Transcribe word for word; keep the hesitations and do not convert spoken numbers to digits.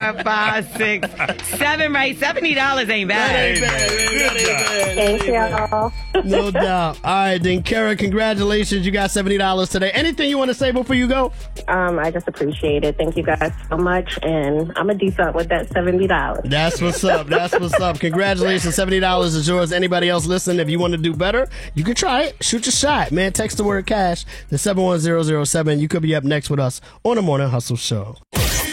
four, five, six, seven, right? seventy dollars ain't bad. That ain't bad, man. That ain't bad. Thank y'all. No doubt. All right, then, Kara, congratulations. You got seventy dollars today. Anything you want to say before you go? Um, I just appreciate it. Thank you guys so much, and I'm a decent with that seventy dollars. That's what's up. That's what's up. Congratulations. seventy dollars is yours. Anybody else listening, if you want to do better, you can try it. Shoot your shot, man. Text the word cash to seven one zero zero seven. You could be up next with us on the Morning Hustle Show.